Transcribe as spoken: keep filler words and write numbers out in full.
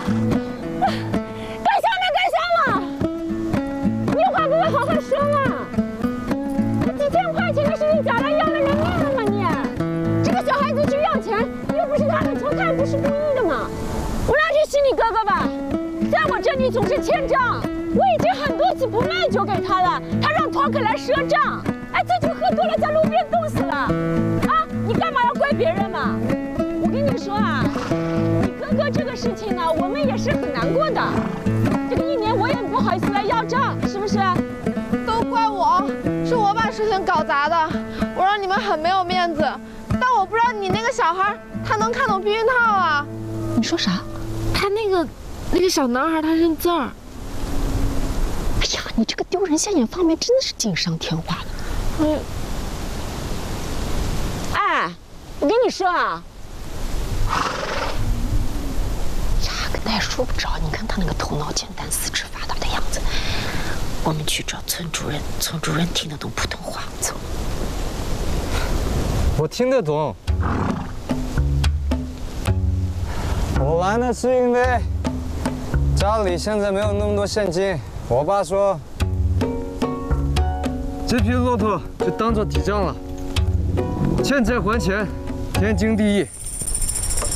干啥呢？干啥了？你话不会好好说吗？几千块钱的事情，咋了？要了人命了吗你？这个小孩子去要钱，又不是他的错，他也不是故意的嘛。我让去洗你哥哥吧，在我这里总是欠账。我已经很多次不卖酒给他了，他让团客来赊账，哎，这酒喝多了在路边冻死了。啊，你干嘛要怪别人嘛？我跟你说啊，你哥哥这个事情呢，我们也是很难过的。这个一年我也不好意思来要账，是不是？ 都怪我，是我把事情搞砸的，我让你们很没有面子。但我不知道你那个小孩，他能看懂避孕套啊？ 你说啥？ 他那个那个小男孩，他认字儿。 哎呀，你这个丢人现眼方面真的是锦上添花的。嗯。哎，我跟你说啊，呀，跟他也说不着。你看他那个头脑简单、四肢发达的样子。我们去找村主任，村主任听得懂普通话。走。 我听得懂。我来呢是因为家里现在没有那么多现金。我爸说，这批骆驼就当做抵账了，欠债还钱，天经地义。